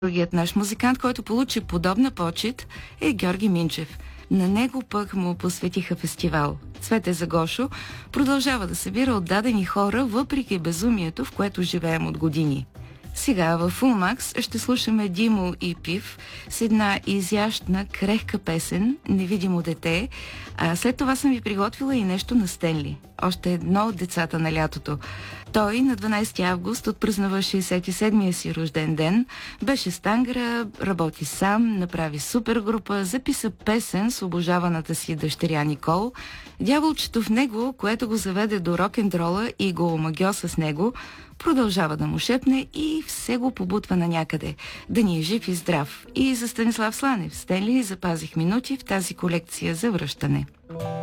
Другият наш музикант, който получи подобна почет, е Георги Минчев. На него пък му посветиха фестивал. Цвете за Гошо продължава да събира отдадени хора, въпреки безумието, в което живеем от години. Сега в Фулмакс ще слушаме Димо и Пив с една изящна, крехка песен "Невидимо дете", а след това съм ви приготвила и нещо на Стенли, още едно от децата на лятото. Той на 12 август отпразнува 67-я си рожден ден, беше стангъра, работи сам, направи супергрупа, записа песен с обожаваната си дъщеря Никол. Дяволчето в него, което го заведе до рок-н-рола и го омагьоса с него, продължава да му шепне и все го побутва на някъде. Да ни е жив и здрав. И за Станислав Сланев, Стенли, запазих минути в тази колекция за връщане.